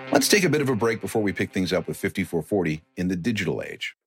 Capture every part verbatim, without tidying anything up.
Let's take a bit of a break before we pick things up with fifty-four forty in the digital age.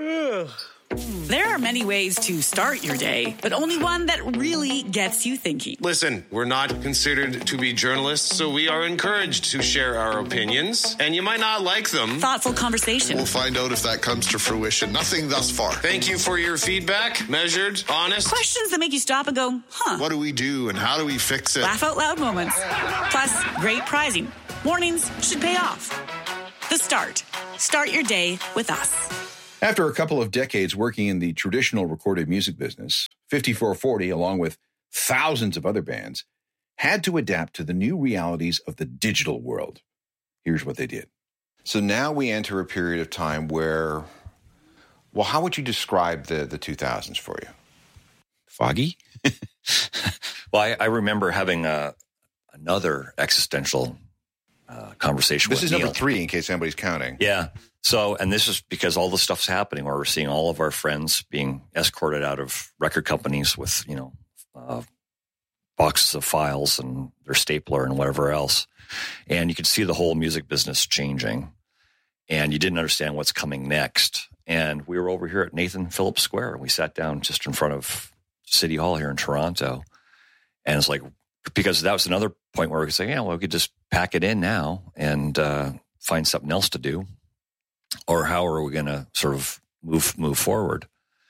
There are many ways to start your day, but only one that really gets you thinking. Listen, we're not considered to be journalists, so we are encouraged to share our opinions, and you might not like them. Thoughtful conversation. We'll find out if that comes to fruition. Nothing thus far. Thank you for your feedback. Measured, honest. Questions that make you stop and go, huh? What do we do and how do we fix it? Laugh out loud moments. Plus, great prizing. Mornings should pay off. The Start. Start your day with us. After a couple of decades working in the traditional recorded music business, fifty-four forty, along with thousands of other bands, had to adapt to the new realities of the digital world. Here's what they did. So now we enter a period of time where, well, how would you describe the, the two thousands for you? Foggy? Well, I, I remember having a, another existential uh, conversation this with This is Neil. number three, in case anybody's counting. Yeah. So, and this is because all the stuff's happening where we're seeing all of our friends being escorted out of record companies with, you know, uh, boxes of files and their stapler and whatever else. And you could see the whole music business changing, and you didn't understand what's coming next. And we were over here at Nathan Phillips Square, and we sat down just in front of City Hall here in Toronto. And it's like, because that was another point where we could say, yeah, well, we could just pack it in now and uh, find something else to do. Or how are we going to sort of move move forward?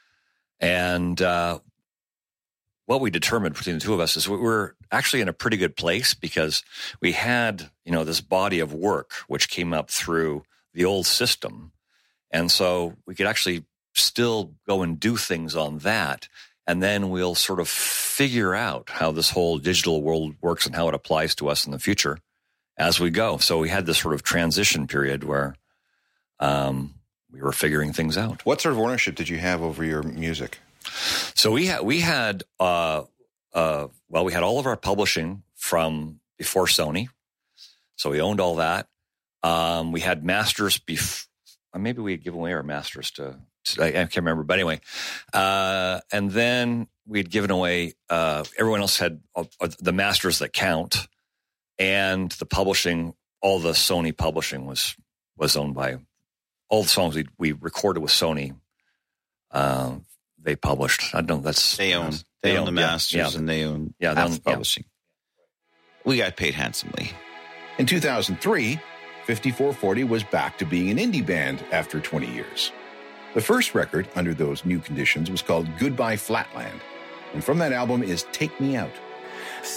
And uh, what we determined between the two of us is we were actually in a pretty good place because we had, you know, this body of work which came up through the old system. And so we could actually still go and do things on that. And then we'll sort of figure out how this whole digital world works and how it applies to us in the future as we go. So we had this sort of transition period where Um, we were figuring things out. What sort of ownership did you have over your music? So we had, we had, uh, uh, well, we had all of our publishing from before Sony. So we owned all that. Um, we had masters before, maybe we had given away our masters to, to, I can't remember, but anyway. Uh, and then we'd given away, uh, everyone else had uh, the masters that count, and the publishing, all the Sony publishing was, was owned by all the songs we we recorded with Sony, uh, they published. I don't. That's they own. They, they own own the yeah, masters, yeah. and they own yeah, half own, the publishing. Yeah. We got paid handsomely. In two thousand three, fifty-four forty was back to being an indie band after twenty years. The first record under those new conditions was called Goodbye Flatland, and from that album is Take Me Out.